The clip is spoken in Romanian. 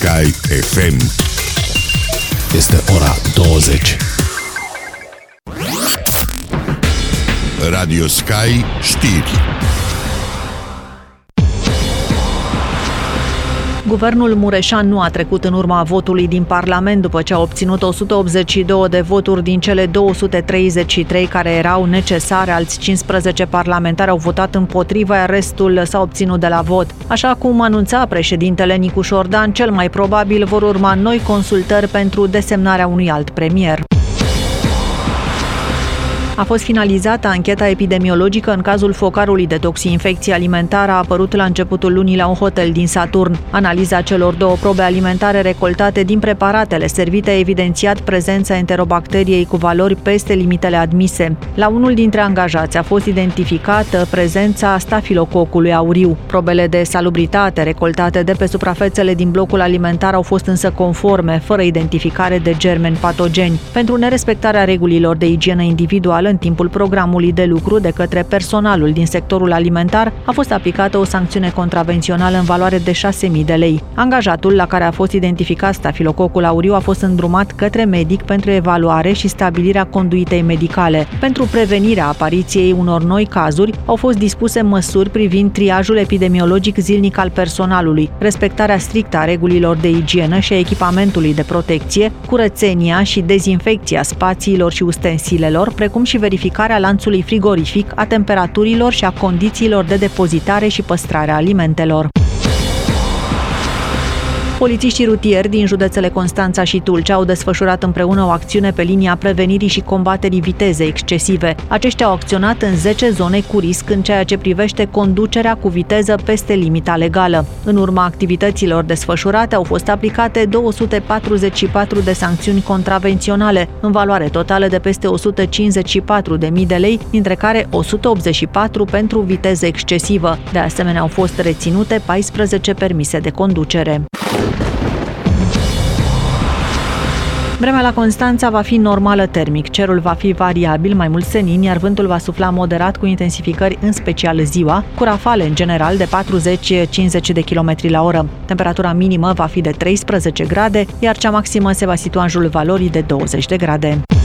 Sky FM. Este ora 20. Radio Sky știri. Guvernul Mureșan nu a trecut în urma votului din Parlament după ce a obținut 182 de voturi din cele 233 care erau necesare. Alți 15 parlamentari au votat împotriva, iar restul s-a obținut de la vot. Așa cum anunța președintele Nicu Șordan, cel mai probabil vor urma noi consultări pentru desemnarea unui alt premier. A fost finalizată ancheta epidemiologică în cazul focarului de toxinfecție alimentară apărut la începutul lunii la un hotel din Saturn. Analiza celor două probe alimentare recoltate din preparatele servite a evidențiat prezența enterobacteriei cu valori peste limitele admise. La unul dintre angajați a fost identificată prezența stafilococului auriu. Probele de salubritate recoltate de pe suprafețele din blocul alimentar au fost însă conforme, fără identificare de germeni patogeni. Pentru nerespectarea regulilor de igienă individuală în timpul programului de lucru de către personalul din sectorul alimentar a fost aplicată o sancțiune contravențională în valoare de 6.000 de lei. Angajatul la care a fost identificat stafilococul auriu a fost îndrumat către medic pentru evaluare și stabilirea conduitei medicale. Pentru prevenirea apariției unor noi cazuri au fost dispuse măsuri privind triajul epidemiologic zilnic al personalului, respectarea strictă a regulilor de igienă și a echipamentului de protecție, curățenia și dezinfecția spațiilor și ustensilelor, precum și verificarea lanțului frigorific, a temperaturilor și a condițiilor de depozitare și păstrare a alimentelor. Polițiștii rutieri din județele Constanța și Tulcea au desfășurat împreună o acțiune pe linia prevenirii și combaterii vitezei excesive. Aceștia au acționat în 10 zone cu risc în ceea ce privește conducerea cu viteză peste limita legală. În urma activităților desfășurate au fost aplicate 244 de sancțiuni contravenționale, în valoare totală de peste 154.000 de lei, dintre care 184 pentru viteză excesivă. De asemenea, au fost reținute 14 permise de conducere. Vremea la Constanța va fi normală termic, cerul va fi variabil, mai mult senin, iar vântul va sufla moderat cu intensificări în special ziua, cu rafale în general de 40-50 de km la oră. Temperatura minimă va fi de 13 grade, iar cea maximă se va situa în jurul valorii de 20 de grade.